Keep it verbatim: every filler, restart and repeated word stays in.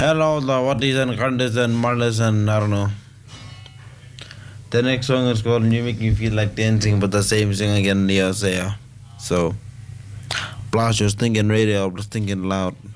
Hello, the what is and Candice and Marlis and I don't know. The next song is called You Make Me Feel Like Dancing, but the same thing again, yeah, so. So, Blast, just thinking radio, just thinking loud.